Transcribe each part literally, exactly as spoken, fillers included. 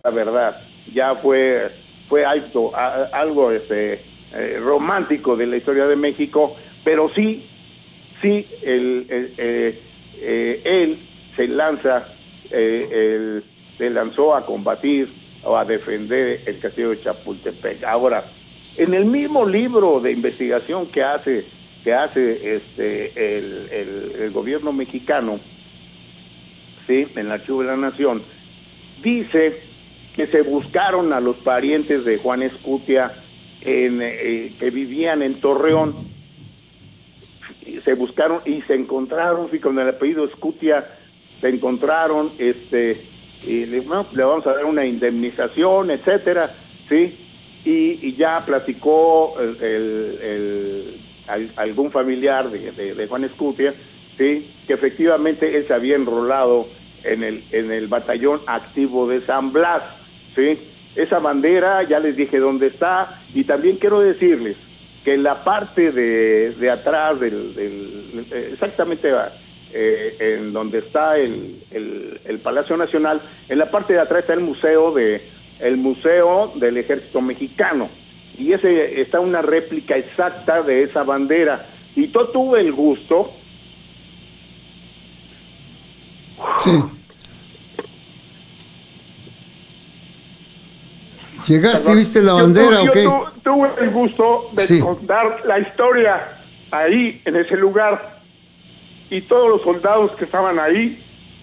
la verdad, ya fue fue algo, a, algo este eh, romántico de la historia de México, pero sí, sí, el, el, eh, eh, él se lanza, eh, el, se lanzó a combatir o a defender el castillo de Chapultepec. Ahora, en el mismo libro de investigación que hace que hace este el, el, el gobierno mexicano, sí, en el Archivo de la Nación, dice que se buscaron a los parientes de Juan Escutia en, eh, que vivían en Torreón, se buscaron y se encontraron, y con el apellido Escutia se encontraron, este, y le, bueno, le vamos a dar una indemnización, etcétera, sí, y, y ya platicó el, el, el, el, algún familiar de, de, de Juan Escutia, sí, que efectivamente él se había enrolado en el en el batallón activo de San Blas, sí. Esa bandera ya les dije dónde está, y también quiero decirles que en la parte de, de atrás del, del exactamente eh, en donde está el, el, el Palacio Nacional, en la parte de atrás está el museo de el museo del Ejército Mexicano, y ese está una réplica exacta de esa bandera, y yo tuve el gusto. Sí. ¿Llegaste y viste la bandera yo, o qué? Yo tu, tuve el gusto de sí. contar la historia ahí, en ese lugar, y todos los soldados que estaban ahí,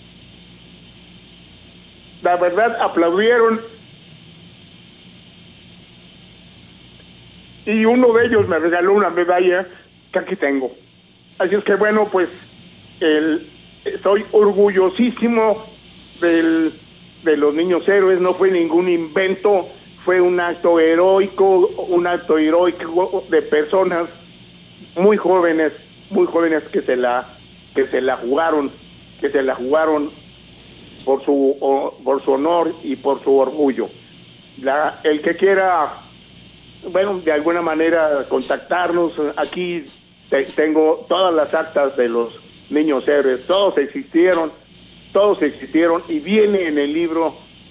la verdad, aplaudieron, y uno de ellos me regaló una medalla que aquí tengo. Así es que bueno, pues el, estoy orgullosísimo del, de los niños héroes. No fue ningún invento, fue un acto heroico, un acto heroico de personas muy jóvenes, muy jóvenes que se la que se la jugaron, que se la jugaron por su por su honor y por su orgullo. La, el que quiera, bueno, de alguna manera contactarnos, aquí te, tengo todas las actas de los niños héroes, todos existieron, todos existieron, y viene en el libro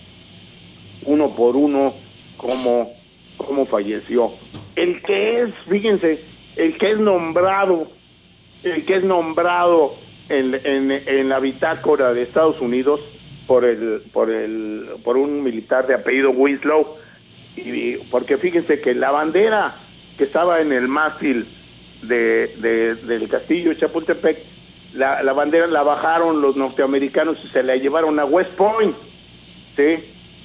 uno por uno cómo, cómo falleció. El que es, fíjense, el que es nombrado, el que es nombrado en, en, en la bitácora de Estados Unidos por el, por el, por un militar de apellido Winslow, y porque fíjense que la bandera que estaba en el mástil de, de, del castillo de Chapultepec, la, la bandera la bajaron los norteamericanos y se la llevaron a West Point, ¿sí?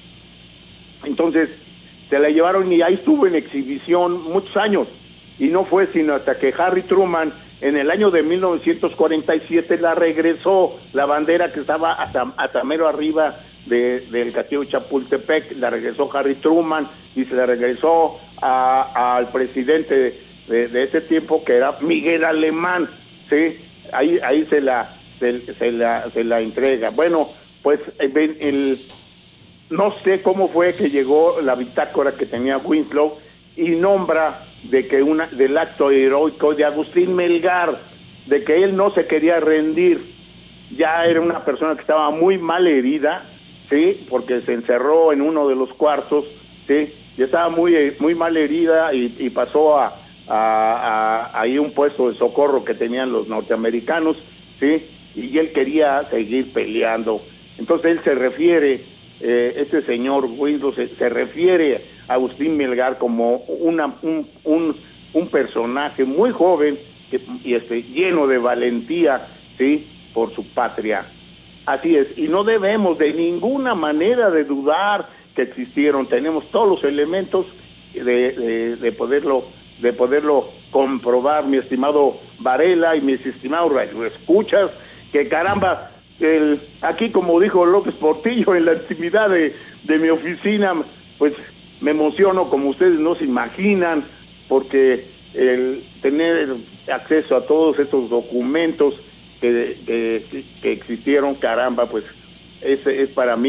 Entonces se la llevaron y ahí estuvo en exhibición muchos años, y no fue sino hasta que Harry Truman en el año de mil novecientos cuarenta y siete la regresó, la bandera que estaba hasta, hasta mero arriba de, del castillo Chapultepec, la regresó Harry Truman y se la regresó a, al presidente de, de, de ese tiempo, que era Miguel Alemán, ¿sí? Ahí, ahí se la se, se la se la entrega. Bueno, pues el, el no sé cómo fue que llegó la bitácora que tenía Winslow y nombra de que una del acto heroico de Agustín Melgar, de que él no se quería rendir. Ya era una persona que estaba muy mal herida, sí, porque se encerró en uno de los cuartos, sí, y estaba muy muy mal herida, y, y pasó a a, a ahí un puesto de socorro que tenían los norteamericanos, sí, y él quería seguir peleando. Entonces él se refiere, eh, este señor Winslow se, se refiere a Agustín Melgar como una un, un, un personaje muy joven que, y este lleno de valentía, sí, por su patria. Así es, y no debemos de ninguna manera de dudar que existieron. Tenemos todos los elementos de, de, de poderlo de poderlo comprobar, mi estimado Varela y mis estimados radioescuchas, que caramba, el, aquí como dijo López Portillo, en la intimidad de, de mi oficina, pues me emociono como ustedes no se imaginan, porque el tener acceso a todos estos documentos que, que, que existieron, caramba, pues es, es para mí